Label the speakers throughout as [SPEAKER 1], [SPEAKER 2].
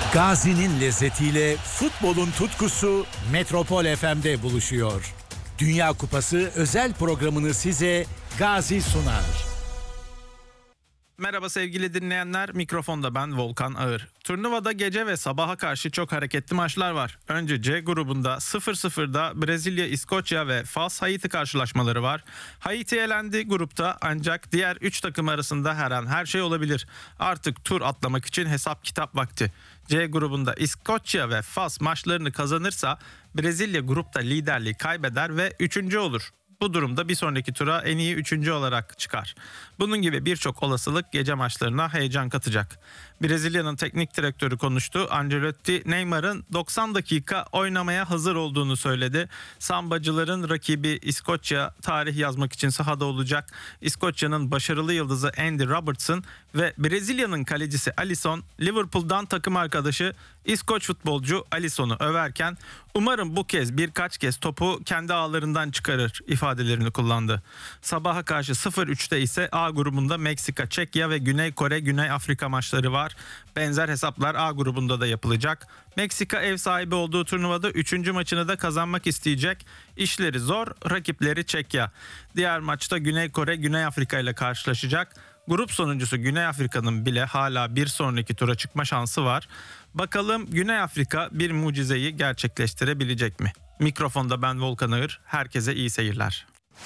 [SPEAKER 1] Gazi'nin lezzetiyle futbolun tutkusu Metropol FM'de buluşuyor. Dünya Kupası özel programını size Gazi sunar.
[SPEAKER 2] Merhaba sevgili dinleyenler, mikrofonda ben Volkan Ağır. Turnuvada gece ve sabaha karşı çok hareketli maçlar var. Önce C grubunda 0-0'da Brezilya, İskoçya ve Fas-Haiti karşılaşmaları var. Haiti elendi grupta, ancak diğer 3 takım arasında her an her şey olabilir. Artık tur atlamak için hesap kitap vakti. C grubunda İskoçya ve Fas maçlarını kazanırsa Brezilya grupta liderliği kaybeder ve 3. olur. Bu durumda bir sonraki tura en iyi 3. olarak çıkar. Bunun gibi birçok olasılık gece maçlarına heyecan katacak. Brezilya'nın teknik direktörü konuştu. Ancelotti, Neymar'ın 90 dakika oynamaya hazır olduğunu söyledi. Sambacıların rakibi İskoçya tarih yazmak için sahada olacak. İskoçya'nın başarılı yıldızı Andy Robertson ve Brezilya'nın kalecisi Alisson, Liverpool'dan takım arkadaşı İskoç futbolcu Alisson'u överken "Umarım bu kez birkaç kez topu kendi ağlarından çıkarır" ifadelerini kullandı. Sabaha karşı 0-3'te ise A grubunda Meksika, Çekya ve Güney Kore, Güney Afrika maçları var. Benzer hesaplar A grubunda da yapılacak. Meksika ev sahibi olduğu turnuvada 3. maçını da kazanmak isteyecek. İşleri zor, rakipleri Çekya. Diğer maçta Güney Kore, Güney Afrika ile karşılaşacak. Grup sonuncusu Güney Afrika'nın bile hala bir sonraki tura çıkma şansı var. Bakalım Güney Afrika bir mucizeyi gerçekleştirebilecek mi? Mikrofonda ben Volkan Ağır. Herkese iyi seyirler.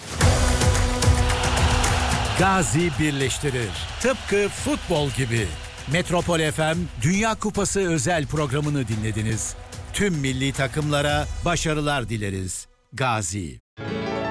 [SPEAKER 1] Gazi birleştirir. Tıpkı futbol gibi. Metropol FM Dünya Kupası özel programını dinlediniz. Tüm milli takımlara başarılar dileriz. Gazi.